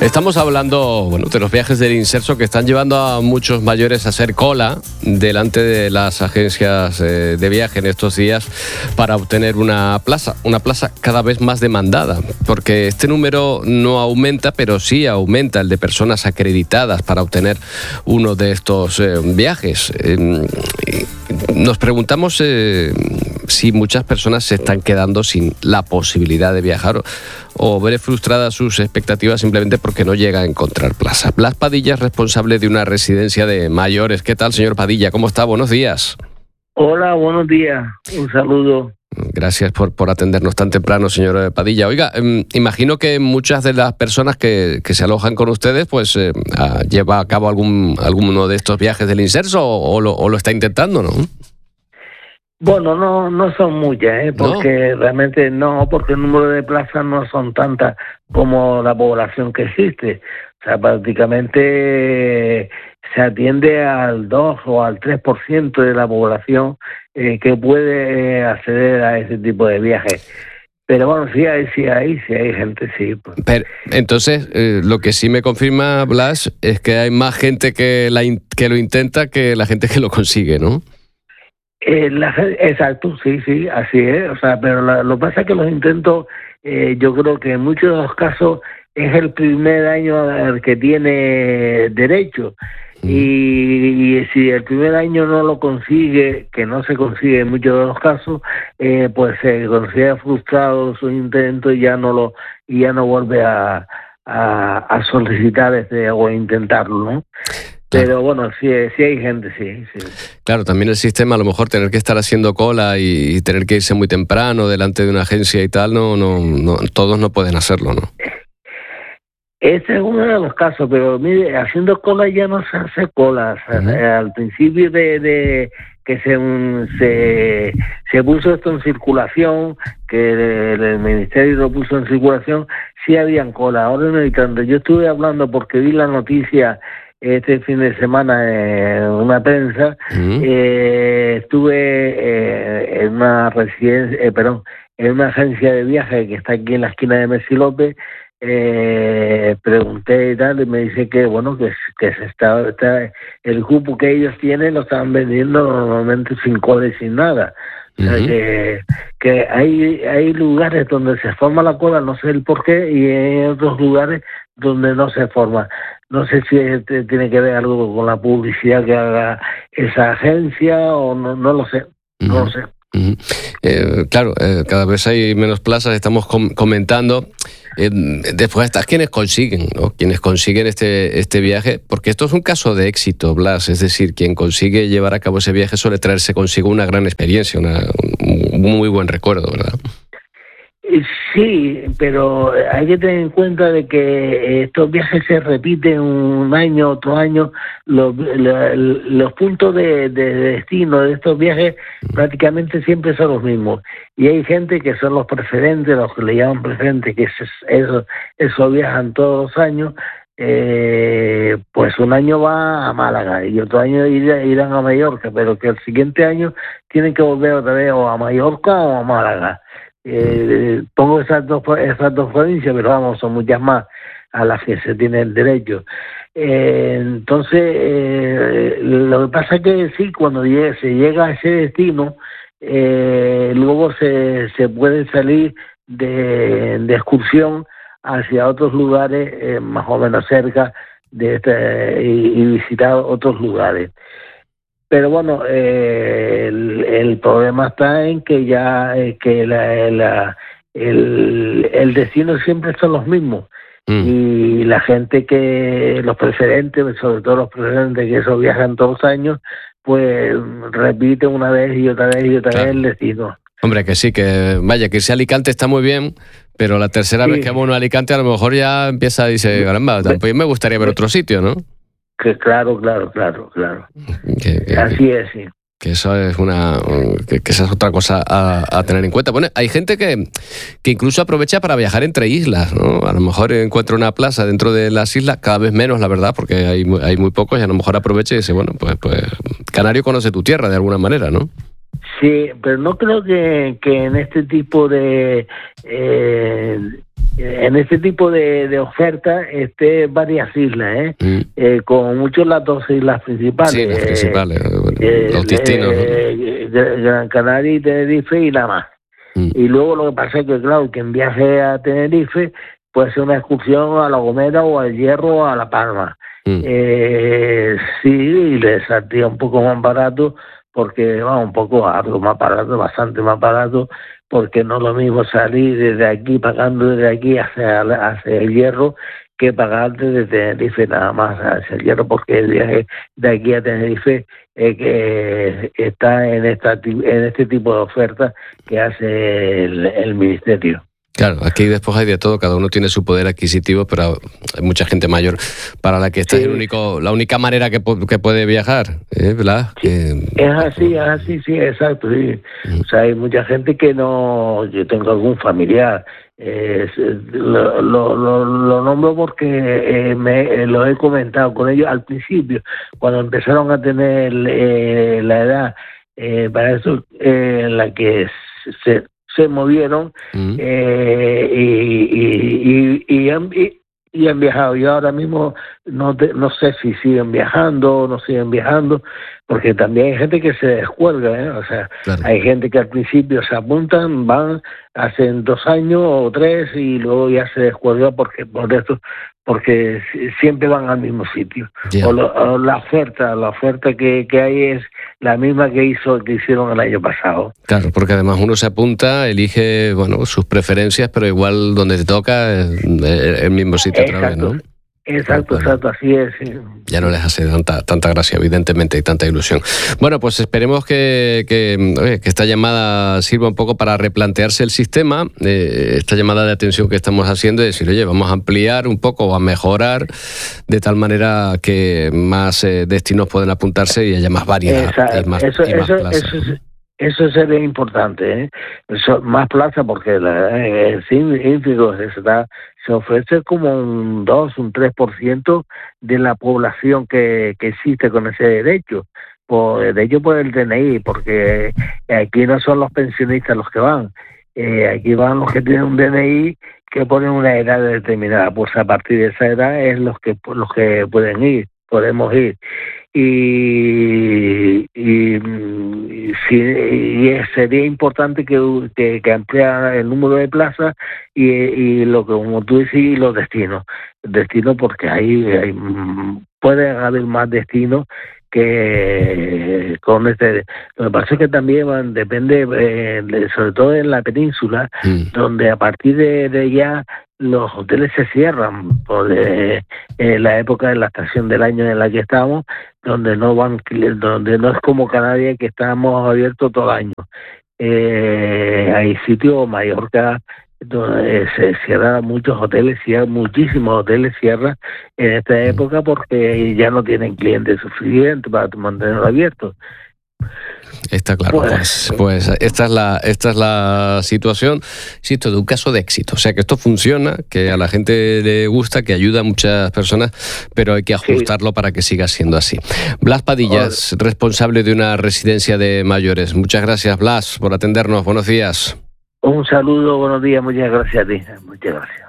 Estamos hablando, de los viajes del Inserso que están llevando a muchos mayores a hacer cola delante de las agencias de viaje en estos días para obtener una plaza cada vez más demandada, porque este número no aumenta, pero sí aumenta el de personas acreditadas para obtener uno de estos viajes. Nos preguntamos si muchas personas se están quedando sin la posibilidad de viajar o ver frustradas sus expectativas simplemente porque no llega a encontrar plaza. Blas Padilla es responsable de una residencia de mayores. ¿Qué tal, señor Padilla? ¿Cómo está? Buenos días. Hola, buenos días. Un saludo. Gracias por atendernos tan temprano, señor Padilla. Oiga, imagino que muchas de las personas que se alojan con ustedes pues lleva a cabo alguno de estos viajes del Inserso o lo está intentando, ¿no? Bueno, no son muchas, porque ¿No? realmente no, porque el número de plazas no son tantas como la población que existe. O sea, prácticamente se atiende al 2 o al 3% de la población que puede acceder a ese tipo de viajes. Pero bueno, sí hay gente, sí. Pues. Pero, entonces, lo que sí me confirma, Blas, es que hay más gente que lo intenta que la gente que lo consigue, ¿no? Exacto, sí, así es. O sea, pero lo que pasa es que los intentos, yo creo que en muchos de los casos es el primer año al que tiene derecho. Y si el primer año no lo consigue, que no se consigue en muchos de los casos, pues se considera frustrado su intento y ya no vuelve a solicitar o a intentarlo, ¿no? Claro. Pero bueno, sí hay gente, sí. Claro, también el sistema, a lo mejor tener que estar haciendo cola y tener que irse muy temprano delante de una agencia y tal, no todos no pueden hacerlo, ¿no? Ese es uno de los casos, pero mire, haciendo cola ya no se hace cola. O sea, al principio de que se puso esto en circulación, que el ministerio lo puso en circulación, sí habían cola. Ahora no hay tanto. Yo estuve hablando porque vi la noticia este fin de semana en una prensa. Estuve en una residencia, en una agencia de viaje que está aquí en la esquina de Messi López. Pregunté y tal, y me dice que se está el cupo que ellos tienen lo están vendiendo normalmente sin cola y sin nada. O sea, que hay lugares donde se forma la cola, no sé el por qué, y hay otros lugares donde no se forma. No sé si tiene que ver algo con la publicidad que haga esa agencia o no lo sé. No lo sé. Claro, cada vez hay menos plazas, estamos comentando. Después están quienes consiguen, ¿no? Quienes consiguen este viaje, porque esto es un caso de éxito, Blas, es decir, quien consigue llevar a cabo ese viaje suele traerse consigo una gran experiencia, un muy buen recuerdo, ¿verdad? Sí, pero hay que tener en cuenta de que estos viajes se repiten un año, otro año. Los puntos de destino de estos viajes prácticamente siempre son los mismos. Y hay gente que son los preferentes, los que le llaman preferentes, que eso viajan todos los años. Pues un año va a Málaga y otro año irán a Mallorca, pero que el siguiente año tienen que volver otra vez o a Mallorca o a Málaga. Pongo esas dos provincias, pero vamos, son muchas más a las que se tiene el derecho. Entonces, lo que pasa es que sí, cuando se llega a ese destino, luego se puede salir de excursión hacia otros lugares más o menos cerca de y visitar otros lugares. Pero bueno, el problema está en que el destino siempre son los mismos. Y la gente los preferentes, sobre todo los preferentes que eso viajan todos los años, pues repiten una vez y otra vez y otra vez el destino. Hombre, que sí, que vaya, que irse a Alicante está muy bien, pero la tercera vez que va uno a Alicante a lo mejor ya dice, caramba, pues me gustaría ver otro sitio, ¿no? Que claro. Así es, sí. Que eso es que esa es otra cosa a tener en cuenta. Bueno, hay gente que incluso aprovecha para viajar entre islas, ¿no? A lo mejor encuentra una plaza dentro de las islas, cada vez menos, la verdad, porque hay muy pocos, y a lo mejor aprovecha y dice, bueno, pues Canario conoce tu tierra de alguna manera, ¿no? Sí, pero no creo que en este tipo de oferta esté varias islas, con mucho las dos islas principales. Sí, las principales, los destinos, Gran Canaria y Tenerife y nada más. Y luego lo que pasa es que, claro, quien viaje a Tenerife puede hacer una excursión a La Gomera o al Hierro o a La Palma. Sí, y le saldría un poco más barato, porque algo más barato, bastante más barato, porque no es lo mismo salir desde aquí, pagando desde aquí hacia el Hierro, que pagar desde Tenerife nada más hacia el Hierro, porque el viaje de aquí a Tenerife que está en este tipo de ofertas que hace el Ministerio. Claro, aquí después hay de todo, cada uno tiene su poder adquisitivo, pero hay mucha gente mayor para la que esta es la única manera que puede viajar, ¿verdad? Es así, sí, exacto. Sí. O sea, hay mucha gente que no... Yo tengo algún familiar, lo nombro porque lo he comentado con ellos al principio, cuando empezaron a tener la edad para eso, en la que se movieron y han viajado. Yo ahora mismo no sé si siguen viajando o no siguen viajando, porque también hay gente que se descuelga, O sea, claro. Hay gente que al principio se apuntan, van, hacen 2 años o 3 y luego ya se descuelga porque siempre van al mismo sitio. Yeah. O la oferta que hay es la misma que hicieron el año pasado. Claro, porque además uno se apunta, elige sus preferencias, pero igual donde te toca el mismo sitio otra vez, ¿no? Exacto, así es. Sí. Ya no les hace tanta gracia, evidentemente, y tanta ilusión. Bueno, pues esperemos que esta llamada sirva un poco para replantearse el sistema, esta llamada de atención que estamos haciendo, y decir, oye, vamos a ampliar un poco o a mejorar de tal manera que más destinos pueden apuntarse y haya más variedad y más plazas. Eso sería importante, más plaza, porque el ínfigo se ofrece como un 2, un 3% de la población que existe con ese derecho. De hecho, por el DNI, porque aquí no son los pensionistas los que van, aquí van los que tienen un DNI que ponen una edad determinada. Pues a partir de esa edad es los que podemos ir. Y sería importante que ampliara el número de plazas y lo que, como tú decís, los destinos porque ahí pueden haber más destinos que con este. Lo que pasa es que también depende, sobre todo en la península, donde a partir de ya los hoteles se cierran por la época de la estación del año en la que estamos, donde no es como Canarias, que estamos abiertos todo el año. Hay sitios, Mallorca, donde se cierran muchos hoteles, muchísimos hoteles cierran en esta época porque ya no tienen clientes suficientes para mantenerlo abierto. Está claro, pues esta es la situación, insisto, de un caso de éxito. O sea, que esto funciona, que a la gente le gusta, que ayuda a muchas personas, pero hay que ajustarlo para que siga siendo así. Blas Padillas, responsable de una residencia de mayores. Muchas gracias, Blas, por atendernos. Buenos días. Un saludo, buenos días, muchas gracias a ti. Muchas gracias.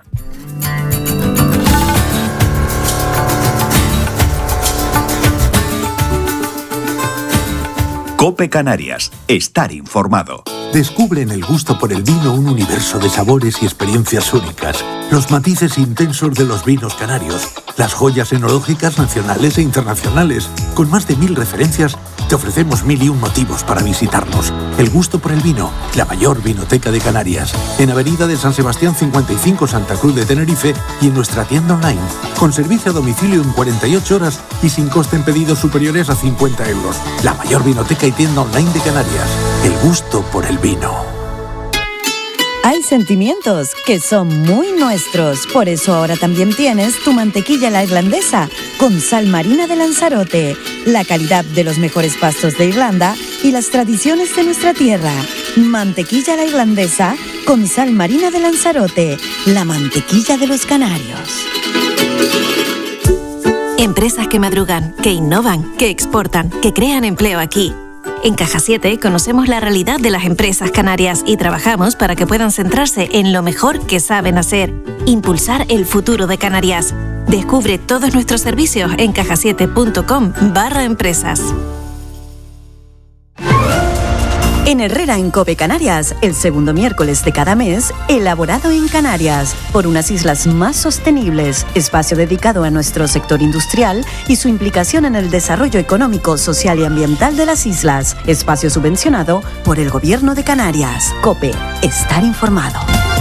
COPE Canarias. Estar informado. Descubre en el gusto por el vino un universo de sabores y experiencias únicas. Los matices intensos de los vinos canarios. Las joyas enológicas nacionales e internacionales. Con más de 1000 referencias, te ofrecemos 1001 motivos para visitarnos. El gusto por el vino, la mayor vinoteca de Canarias. En Avenida de San Sebastián 55, Santa Cruz de Tenerife, y en nuestra tienda online. Con servicio a domicilio en 48 horas y sin coste en pedidos superiores a 50 euros. La mayor vinoteca y tienda online de Canarias. El gusto por el vino. Hay sentimientos que son muy nuestros, por eso ahora también tienes tu mantequilla la irlandesa con sal marina de Lanzarote, la calidad de los mejores pastos de Irlanda y las tradiciones de nuestra tierra. Mantequilla la irlandesa con sal marina de Lanzarote, la mantequilla de los canarios. Empresas que madrugan, que innovan, que exportan, que crean empleo aquí. En Caja 7 conocemos la realidad de las empresas canarias y trabajamos para que puedan centrarse en lo mejor que saben hacer, impulsar el futuro de Canarias. Descubre todos nuestros servicios en cajasiete.com/empresas. En Herrera en COPE Canarias, el segundo miércoles de cada mes, elaborado en Canarias, por unas islas más sostenibles, espacio dedicado a nuestro sector industrial y su implicación en el desarrollo económico, social y ambiental de las islas, espacio subvencionado por el Gobierno de Canarias. COPE, estar informado.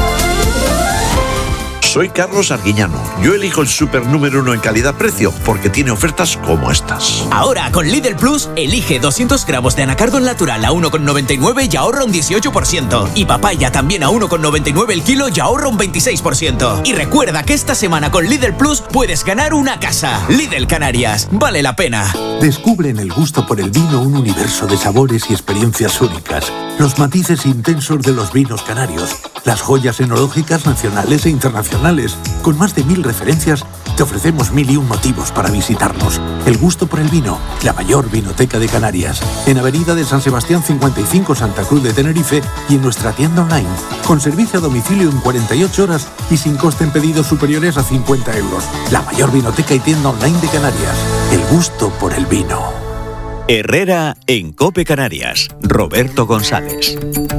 Soy Carlos Arguiñano. Yo elijo el súper número 1 en calidad-precio porque tiene ofertas como estas. Ahora, con Lidl Plus, elige 200 gramos de anacardo natural a 1,99 y ahorra un 18%. Y papaya también a 1,99 el kilo y ahorra un 26%. Y recuerda que esta semana con Lidl Plus puedes ganar una casa. Lidl Canarias. Vale la pena. Descubre en el gusto por el vino un universo de sabores y experiencias únicas. Los matices intensos de los vinos canarios. Las joyas enológicas nacionales e internacionales. Con más de 1000 referencias, te ofrecemos 1001 motivos para visitarnos. El gusto por el vino, la mayor vinoteca de Canarias. En Avenida de San Sebastián 55, Santa Cruz de Tenerife y en nuestra tienda online. Con servicio a domicilio en 48 horas y sin coste en pedidos superiores a 50 euros. La mayor vinoteca y tienda online de Canarias. El gusto por el vino. Herrera en COPE Canarias. Roberto González.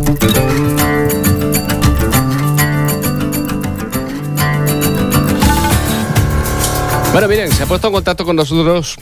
Bueno, miren, se ha puesto en contacto con nosotros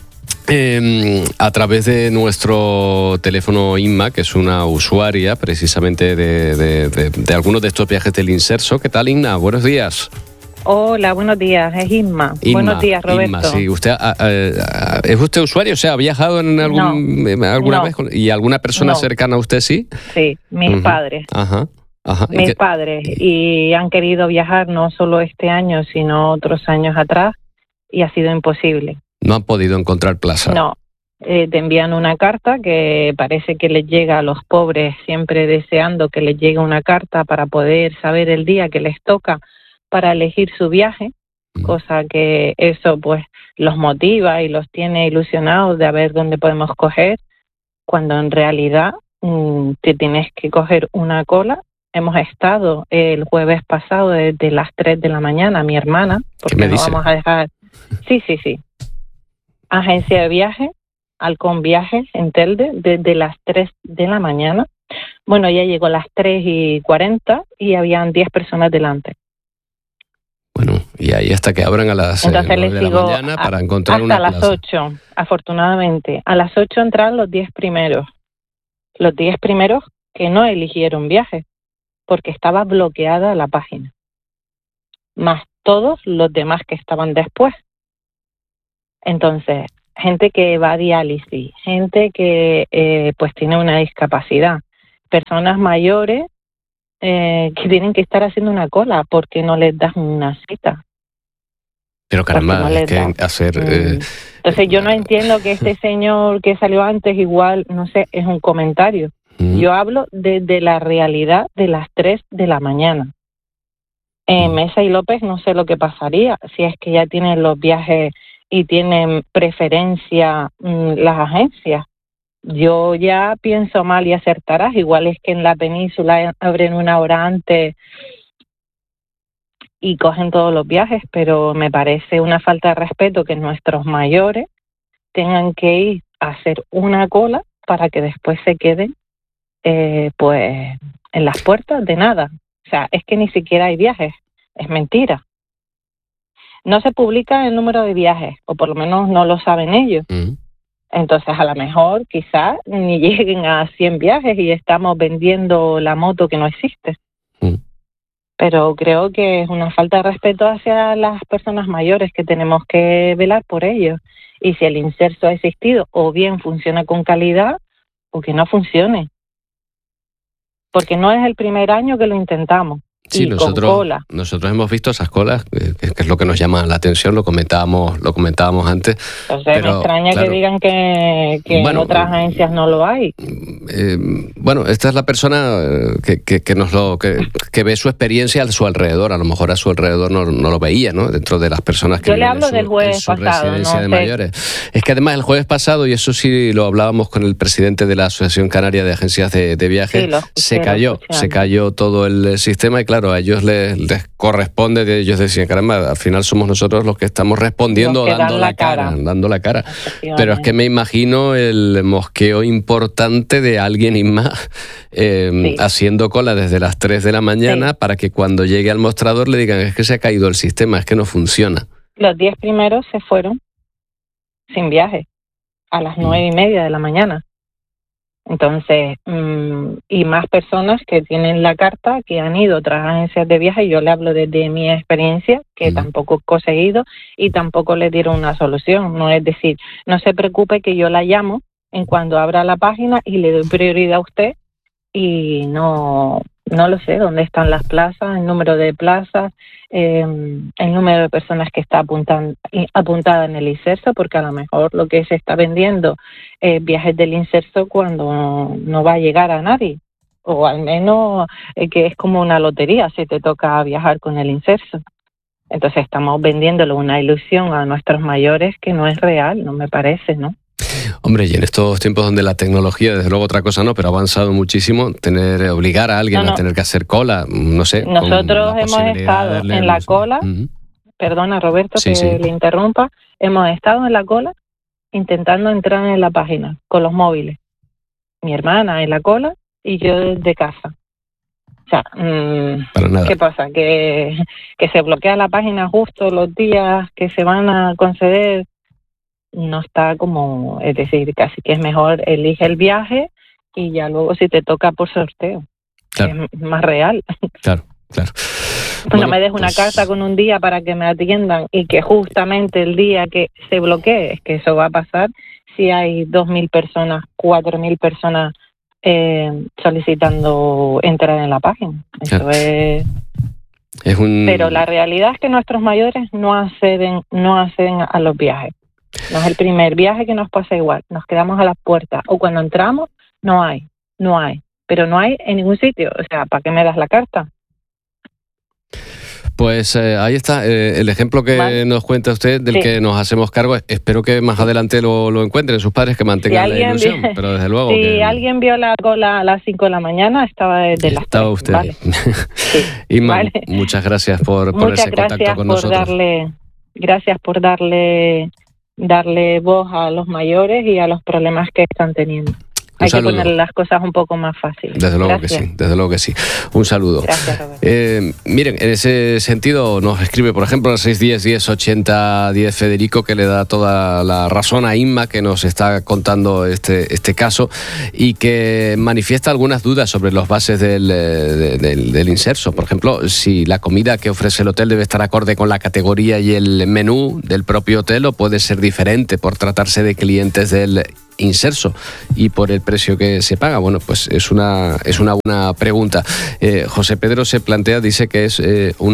a través de nuestro teléfono Inma, que es una usuaria precisamente de algunos de estos viajes del Inserso. ¿Qué tal, Inma? Buenos días. Hola, buenos días, es Inma. Buenos días, Roberto. Inma, sí. ¿Es usted usuario? O sea, ¿ha viajado en alguna vez? ¿Y alguna persona cercana a usted sí? Sí, mis padres. Ajá. Mis padres. Y han querido viajar no solo este año, sino otros años atrás. Y ha sido imposible. No han podido encontrar plaza. No. Te envían una carta que parece que les llega a los pobres, siempre deseando que les llegue una carta para poder saber el día que les toca para elegir su viaje, cosa que eso pues los motiva y los tiene ilusionados de a ver dónde podemos coger, cuando en realidad te tienes que coger una cola. Hemos estado el jueves pasado desde las 3 de la mañana, mi hermana, porque no vamos a dejar... Sí. Agencia de viaje, Halcón Viajes en Telde, desde las 3 de la mañana. Bueno, ya llegó a las 3:40 y habían 10 personas delante. Bueno, y ahí hasta que abran a las 9 de la mañana para encontrar una plaza. Hasta las 8, afortunadamente. A las 8 entraron los 10 primeros. Los 10 primeros que no eligieron viaje, porque estaba bloqueada la página. Más todos los demás que estaban después. Entonces, gente que va a diálisis, gente que pues tiene una discapacidad, personas mayores que tienen que estar haciendo una cola porque no les das una cita. Pero caramba, no es que hacer... Entonces yo no entiendo que este señor que salió antes igual, no sé, es un comentario. Yo hablo desde la realidad de las 3 de la mañana. En Mesa y López no sé lo que pasaría si es que ya tienen los viajes y tienen preferencia las agencias. Yo ya pienso mal y acertarás. Igual es que en la península abren una hora antes y cogen todos los viajes, pero me parece una falta de respeto que nuestros mayores tengan que ir a hacer una cola para que después se queden pues en las puertas de nada. O sea, es que ni siquiera hay viajes. Es mentira. No se publica el número de viajes, o por lo menos no lo saben ellos. Entonces, a lo mejor, quizás, ni lleguen a 100 viajes y estamos vendiendo la moto que no existe. Pero creo que es una falta de respeto hacia las personas mayores, que tenemos que velar por ellos. Y si el Inserso ha existido, o bien funciona con calidad, o que no funcione. Porque no es el primer año que lo intentamos. Sí, nosotros hemos visto esas colas, que es lo que nos llama la atención, lo comentábamos antes. Entonces pero, me extraña claro, que digan que en otras agencias no lo hay. Bueno, esta es la persona que ve su experiencia a su alrededor. A lo mejor a su alrededor no lo veía, ¿no? Dentro de las personas que yo le hablo del jueves pasado, residencia de mayores. Es que además el jueves pasado, y eso sí lo hablábamos con el presidente de la Asociación Canaria de Agencias de Viaje, se cayó todo el sistema y claro, a ellos les corresponde, de ellos decían, caramba, al final somos nosotros los que estamos respondiendo dando la cara. Pero es que me imagino el mosqueo importante de alguien y más haciendo cola desde las 3 de la mañana para que cuando llegue al mostrador le digan, es que se ha caído el sistema, es que no funciona. Los 10 primeros se fueron sin viaje a las 9:30 de la mañana. Entonces, y más personas que tienen la carta, que han ido a otras agencias de viaje, yo le hablo desde mi experiencia, que tampoco he conseguido y tampoco le dieron una solución. No es decir, no se preocupe que yo la llamo en cuando abra la página y le doy prioridad a usted y no lo sé, dónde están las plazas, el número de plazas, el número de personas que está apuntada en el inserso, porque a lo mejor lo que se está vendiendo es viajes del inserso cuando no va a llegar a nadie, o al menos que es como una lotería si te toca viajar con el inserso. Entonces estamos vendiéndole una ilusión a nuestros mayores que no es real, no me parece, ¿no? Hombre, y en estos tiempos donde la tecnología, desde luego otra cosa no, pero ha avanzado muchísimo, obligar a alguien a tener que hacer cola, no sé. Nosotros hemos estado en la cola, perdona Roberto le interrumpa, hemos estado en la cola intentando entrar en la página con los móviles. Mi hermana en la cola y yo desde casa. O sea, ¿qué pasa? Que se bloquea la página justo los días que se van a conceder. No está como, es decir, casi que es mejor elige el viaje y ya luego si te toca por sorteo. Claro. Es más real. Claro. No me des una carta con un día para que me atiendan y que justamente el día que se bloquee, es que eso va a pasar si hay 2.000 personas, 4.000 personas solicitando entrar en la página. Eso es Pero la realidad es que nuestros mayores no acceden a los viajes. No es el primer viaje que nos pasa igual. Nos quedamos a las puertas o cuando entramos no hay. Pero no hay en ningún sitio. O sea, ¿para qué me das la carta? Pues ahí está el ejemplo que nos cuenta usted, del que nos hacemos cargo. Espero que más adelante lo encuentren sus padres, que mantengan la ilusión. Pero desde luego si alguien vio la cola a las 5 de la mañana, estaba desde las 3. Estaba usted. Vale. Inma, muchas gracias por ese contacto con nosotros. Gracias por darle voz a los mayores y a los problemas que están teniendo. Hay que poner las cosas un poco más fáciles. Desde luego que sí. Un saludo. Gracias, Roberto. Miren, en ese sentido nos escribe, por ejemplo, al 610-10-80-10 Federico, que le da toda la razón a Inma, que nos está contando este caso y que manifiesta algunas dudas sobre los bases del inserso. Por ejemplo, si la comida que ofrece el hotel debe estar acorde con la categoría y el menú del propio hotel o puede ser diferente por tratarse de clientes del inserso y por el precio que se paga. Bueno, pues es una buena pregunta. José Pedro se plantea, dice que es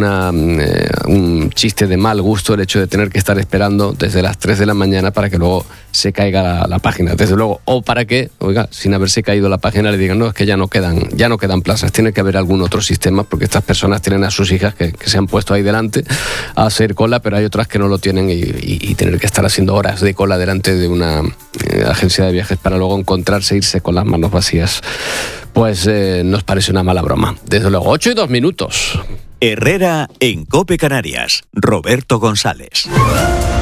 un chiste de mal gusto el hecho de tener que estar esperando desde las 3 de la mañana para que luego se caiga la página, desde luego, o para que, sin haberse caído la página le digan, no, es que ya no quedan plazas, tiene que haber algún otro sistema, porque estas personas tienen a sus hijas que se han puesto ahí delante a hacer cola, pero hay otras que no lo tienen y tener que estar haciendo horas de cola delante de una agencia de viajes para luego encontrarse, irse con las manos vacías, pues nos parece una mala broma. Desde luego, 8:02. Herrera en COPE Canarias. Roberto González.